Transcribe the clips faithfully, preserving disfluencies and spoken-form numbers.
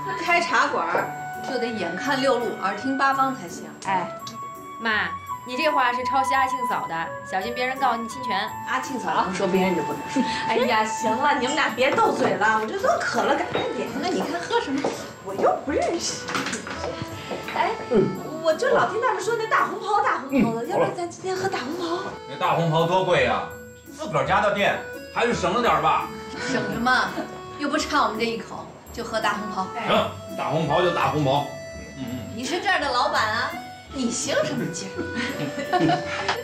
开茶馆就得眼看六路，耳听八方才行。 哎，妈，你这话是抄袭阿庆嫂的，小心别人告你侵权。 阿庆嫂不说，别人就不能说。哎呀，行了，你们俩别斗嘴了，我这都渴了，赶快点。那你看喝什么？我又不认识。哎，我就老听他们说那大红袍，大红袍的，要不然咱今天喝大红袍？ 那大红袍多贵呀，自个儿家的店，还是省着点吧。 省什么？又不差我们这一口，就喝大红袍。 行，大红袍就大红袍。嗯嗯。 你是这儿的老板啊，你姓什么劲儿？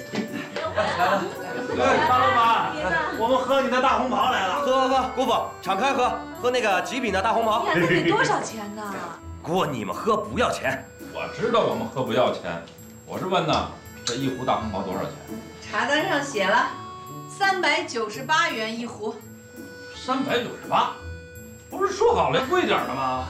哎，大老板，我们喝你的大红袍来了。 喝喝喝，姑父，敞开喝，喝那个极品的大红袍。 呀，那得多少钱呢？ 姑，你们喝不要钱。 我知道我们喝不要钱，我是问呢，这一壶大红袍多少钱？ 茶单上写了，三百九十八元一壶。 三百九十八，不是说好了贵点的吗？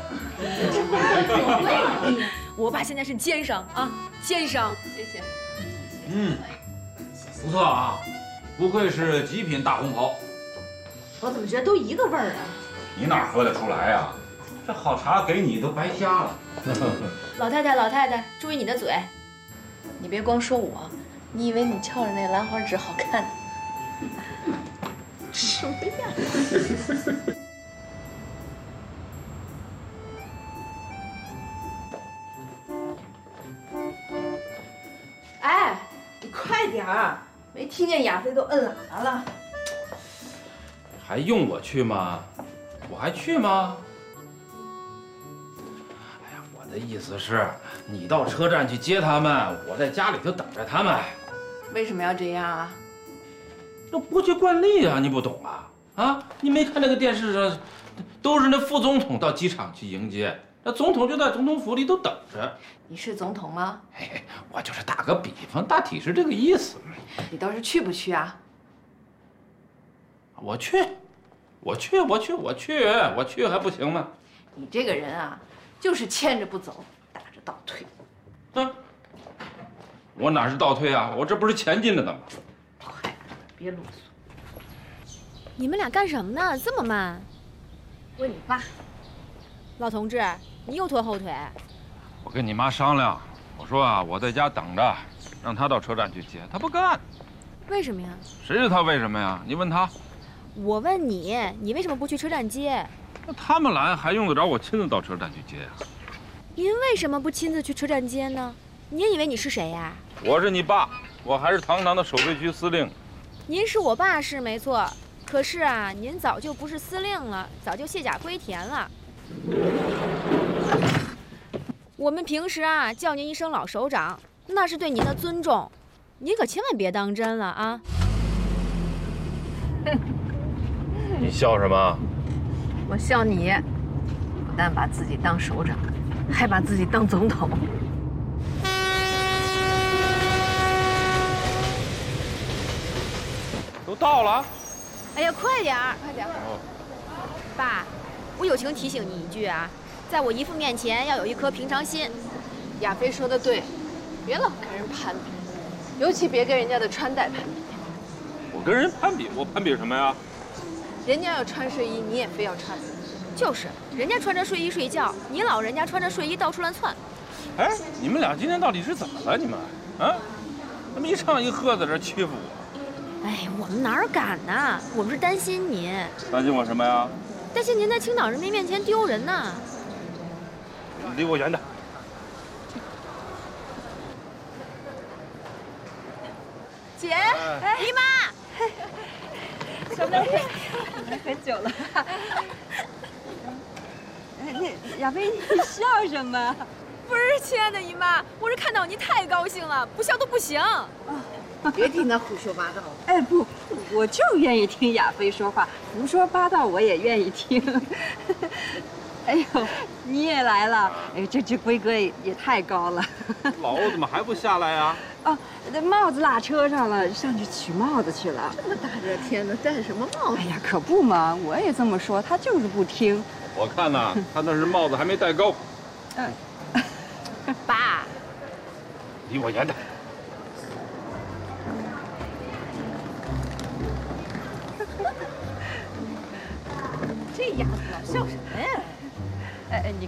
我爸现在是奸商啊，奸商。 谢谢。 嗯，不错啊，不愧是极品大红袍。 我怎么觉得都一个味儿啊？ 你哪喝得出来呀？这好茶给你都白瞎了。 老太太，老太太，注意你的嘴。 你别光说我，你以为你翘着那兰花指好看？什么呀？哎，你快点儿！没听见亚飞都摁喇叭了。 还用我去吗？我还去吗？哎呀，我的意思是，你到车站去接他们，我在家里头等着他们。 为什么要这样啊？ 这国际惯例啊，你不懂啊？啊，你没看那个电视上，都是那副总统到机场去迎接，那总统就在总统府里都等着。 你是总统吗？ 嘿嘿，我就是打个比方，大体是这个意思。 你倒是去不去啊？ 我去，我去，我去，我去，我去还不行吗？ 你这个人啊，就是牵着不走，打着倒退。 嗯，我哪是倒退啊？我这不是前进着呢吗？ 快，别啰嗦。 你们俩干什么呢？这么慢？ 问你爸。 老同志，你又拖后腿。 我跟你妈商量，我说啊，我在家等着，让她到车站去接，她不干。 为什么呀？ 谁知道为什么呀？你问她。 我问你，你为什么不去车站接？ 那他们来还用得着我亲自到车站去接呀？ 您为什么不亲自去车站接呢？您以为你是谁呀？ 我是你爸，我还是堂堂的守备区司令。 您是我爸是没错，可是啊，您早就不是司令了，早就卸甲归田了。我们平时啊叫您一声老首长，那是对您的尊重，您可千万别当真了啊！ 你笑什么？ 我笑你，不但把自己当首长，还把自己当总统。 都到了。 哎呀，快点儿，快点儿！爸，我友情提醒你一句啊，在我姨父面前要有一颗平常心。 亚飞说的对，别老跟人攀比，尤其别跟人家的穿戴攀比。 我跟人攀比，我攀比什么呀？ 人家要穿睡衣，你也非要穿。 就是，人家穿着睡衣睡觉，你老人家穿着睡衣到处乱窜。 哎，你们俩今天到底是怎么了？你们啊，怎么一唱一和在这欺负我？ 哎，我们哪儿敢呢？我们是担心您。 担心我什么呀？ 担心您在青岛人民面前丢人呢。 离我远点。 姐，哎、姨妈， 小妹妹，来很久了。那亚飞，你笑什么？ 不是，亲爱的姨妈，我是看到你太高兴了，不笑都不行。啊别听他胡说八道。 哎不，我就愿意听亚飞说话，胡说八道我也愿意听。哎呦，你也来了！哎，这这规格也也太高了。 老欧怎么还不下来呀？ 哦，那帽子落车上了，上去取帽子去了。 这么大热天的，戴什么帽子？ 哎呀，可不嘛，我也这么说，他就是不听。 我看呐，他那是帽子还没戴高。 嗯， 爸， 离我远点。 这丫头老笑什么呀？ 哎哎，你